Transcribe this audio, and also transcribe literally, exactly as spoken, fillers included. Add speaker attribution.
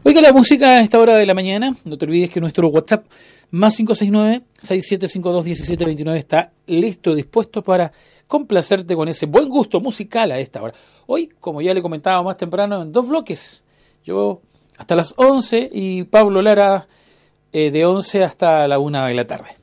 Speaker 1: Oiga la música a esta hora de la mañana. No te olvides que nuestro WhatsApp más cinco seis nueve, seis siete cinco dos, uno siete dos nueve está listo, dispuesto para complacerte con ese buen gusto musical a esta hora. Hoy, como ya le comentaba más temprano, en dos bloques. Yo hasta las once y Pablo Lara eh, de once hasta la una de la tarde.